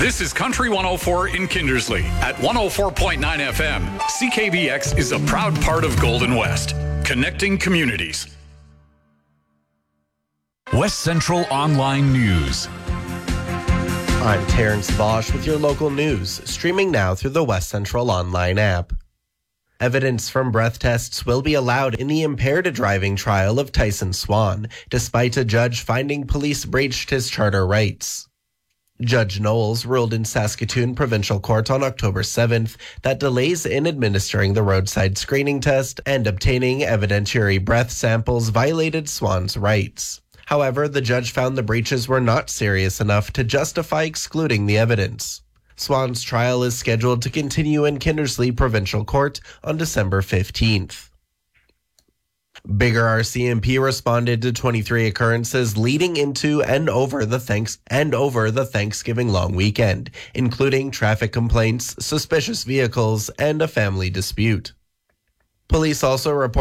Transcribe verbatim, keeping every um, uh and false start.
This is Country one oh four in Kindersley. At one oh four point nine F M, C K B X is a proud part of Golden West, connecting communities. West Central Online News. I'm Terrence Bosch with your local news, streaming now through the West Central Online app. Evidence from breath tests will be allowed in the impaired driving trial of Tyson Swan, despite a judge finding police breached his charter rights. Judge Knowles ruled in Saskatoon Provincial Court on October seventh that delays in administering the roadside screening test and obtaining evidentiary breath samples violated Swan's rights. However, the judge found the breaches were not serious enough to justify excluding the evidence. Swan's trial is scheduled to continue in Kindersley Provincial Court on December fifteenth. Biggar R C M P responded to twenty-three occurrences leading into and over the thanks and over the Thanksgiving long weekend, including traffic complaints, suspicious vehicles, and a family dispute. Police also reported